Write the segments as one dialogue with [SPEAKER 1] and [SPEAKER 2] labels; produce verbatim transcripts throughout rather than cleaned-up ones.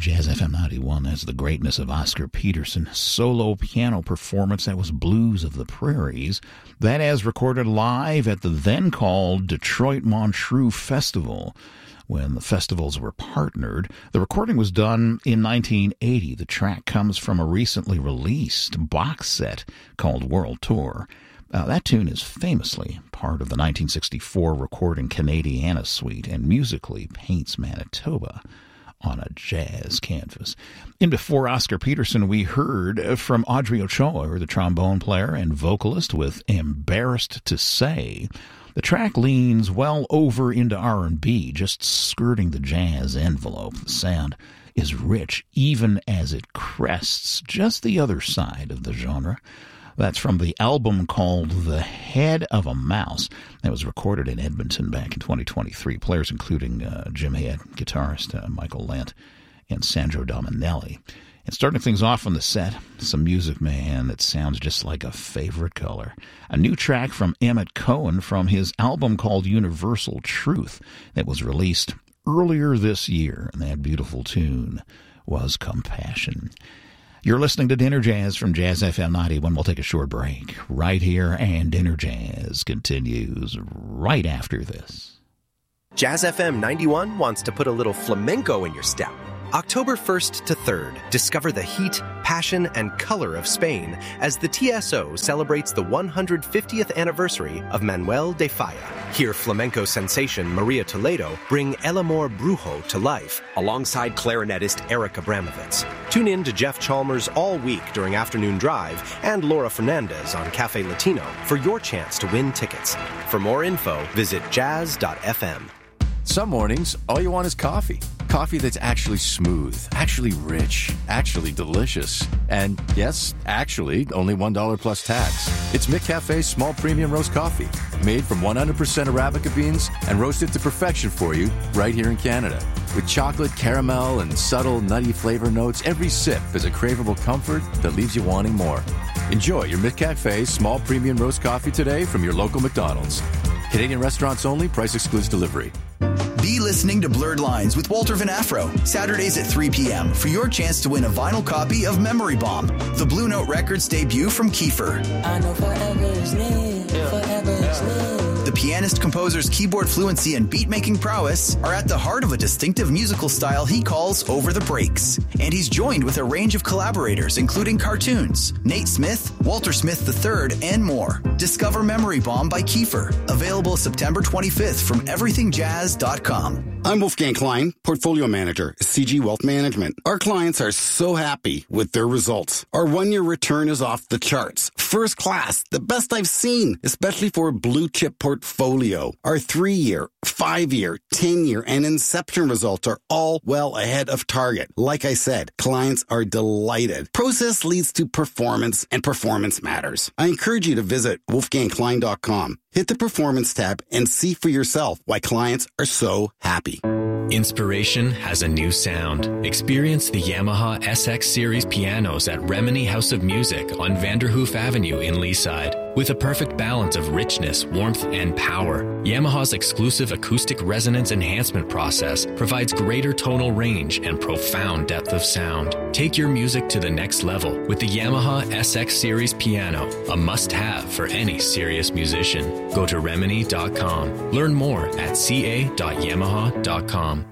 [SPEAKER 1] Jazz F M ninety-one, that's the greatness of Oscar Peterson. Solo piano performance, that was Blues of the Prairies. That as recorded live at the then called Detroit Montreux Festival, when the festivals were partnered. The recording was done in nineteen eighty. The track comes from a recently released box set called World Tour. Uh, that tune is famously part of the nineteen sixty-four recording Canadiana Suite and musically paints Manitoba on a jazz canvas. And before Oscar Peterson, we heard from Audrey Ochoa, the trombone player and vocalist, with Embarrassed to Say. The track leans well over into R and B, just skirting the jazz envelope. The sound is rich, even as it crests just the other side of the genre. That's from the album called The Head of a Mouse. That was recorded in Edmonton back in twenty twenty-three. Players including uh, Jim Head, guitarist uh, Michael Lent, and Sandro Dominelli. And starting things off on the set, some music, man, that sounds just like a favorite color. A new track from Emmett Cohen from his album called Universal Truth that was released earlier this year. And that beautiful tune was Compassion. You're listening to Dinner Jazz from Jazz F M ninety-one. We'll take a short break right here, and Dinner Jazz continues right after this.
[SPEAKER 2] Jazz F M ninety-one wants to put a little flamenco in your step. October first to third, discover the heat, passion, and color of Spain as the T S O celebrates the one hundred fiftieth anniversary of Manuel de Falla. Hear flamenco sensation Maria Toledo bring El Amor Brujo to life alongside clarinetist Eric Abramovitz. Tune in to Jeff Chalmers all week during Afternoon Drive and Laura Fernandez on Cafe Latino for your chance to win tickets. For more info, visit jazz dot f m.
[SPEAKER 3] Some mornings, all you want is coffee. Coffee that's actually smooth, actually rich, actually delicious. And yes, actually, only one dollar plus tax. It's McCafe's small premium roast coffee, made from one hundred percent Arabica beans and roasted to perfection for you right here in Canada. With chocolate, caramel, and subtle nutty flavor notes, every sip is a craveable comfort that leaves you wanting more. Enjoy your McCafe small premium roast coffee today from your local McDonald's. Canadian restaurants only, price excludes delivery.
[SPEAKER 4] Be listening to Blurred Lines with Walter Van Afro, Saturdays at three p.m. for your chance to win a vinyl copy of Memory Bomb, the Blue Note Records debut from Kiefer.
[SPEAKER 5] I know forever is near, forever is near.
[SPEAKER 4] The pianist-composer's keyboard fluency and beat-making prowess are at the heart of a distinctive musical style he calls Over the Breaks. And he's joined with a range of collaborators, including cartoons, Nate Smith, Walter Smith the third, and more. Discover Memory Bomb by Kiefer. Available September twenty-fifth from everything jazz dot com.
[SPEAKER 6] I'm Wolfgang Klein, Portfolio Manager, C G Wealth Management. Our clients are so happy with their results. Our one-year return is off the charts. First class, the best I've seen, especially for a blue-chip portfolio. Our three-year, five-year, ten-year, and Inception results are all well ahead of target. Like I said, clients are delighted. Process leads to performance, and performance matters. I encourage you to visit wolfgang klein dot com. Hit the Performance tab and see for yourself why clients are so happy.
[SPEAKER 7] Inspiration has a new sound. Experience the Yamaha S X Series pianos at Remini House of Music on Vanderhoof Avenue in Leaside. With a perfect balance of richness, warmth, and power, Yamaha's exclusive acoustic resonance enhancement process provides greater tonal range and profound depth of sound. Take your music to the next level with the Yamaha S X Series piano, a must-have for any serious musician. Go to remini dot com. Learn more at c a dot yamaha dot com.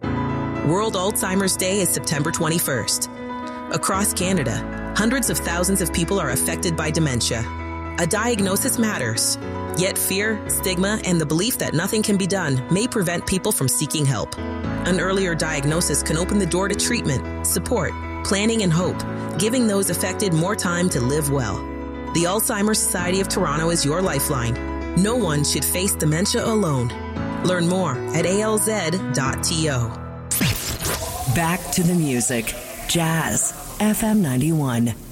[SPEAKER 8] World Alzheimer's Day is September twenty-first. Across Canada, hundreds of thousands of people are affected by dementia. A diagnosis matters, yet fear, stigma, and the belief that nothing can be done may prevent people from seeking help. An earlier diagnosis can open the door to treatment, support, planning, and hope, giving those affected more time to live well. The Alzheimer's Society of Toronto is your lifeline. No one should face dementia alone. Learn more at a l z dot t o.
[SPEAKER 9] Back to the music. Jazz F M ninety-one.